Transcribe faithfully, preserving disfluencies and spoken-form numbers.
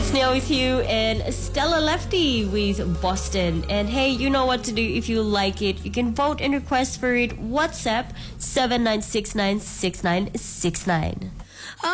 It's Neil with you and Stella Lefty with Boston. And hey, you know what to do if you like it. You can vote and request for it. WhatsApp seven nine six nine six nine six nine.